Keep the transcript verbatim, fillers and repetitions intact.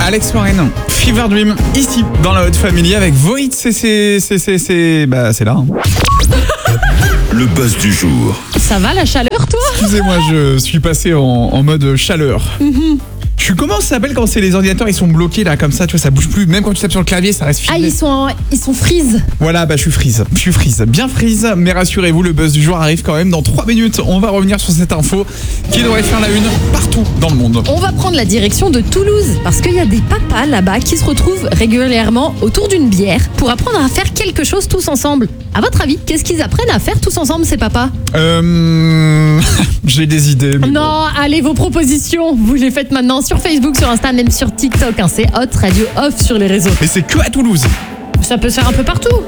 Alex Warren, Fever Dream, ici dans la Haute Family avec Void, c'est c'est c'est c'est c'est bah c'est là. Hein. Le buzz du jour. Ça va la chaleur, toi? Excusez-moi, je suis passé en, en mode chaleur. Mm-hmm. Je suis comment ça s'appelle quand c'est les ordinateurs ils sont bloqués là comme ça, tu vois, ça bouge plus, même quand tu tapes sur le clavier ça reste filmé. Ah, ils sont en, ils sont freeze. Voilà, bah je suis freeze, je suis freeze, bien freeze, mais rassurez-vous, le buzz du jour arrive quand même dans trois minutes. On va revenir sur cette info qui devrait faire la une partout dans le monde. On va prendre la direction de Toulouse parce qu'il y a des papas là-bas qui se retrouvent régulièrement autour d'une bière pour apprendre à faire quelque chose tous ensemble. À votre avis, qu'est-ce qu'ils apprennent à faire tous ensemble, ces papas? Euh... J'ai des idées. Mais non, bon. allez, vos propositions, vous les faites maintenant sur Facebook, sur Insta, même sur TikTok. Hein, c'est Hot Radio Off sur les réseaux. Mais c'est que à Toulouse. Ça peut se faire un peu partout.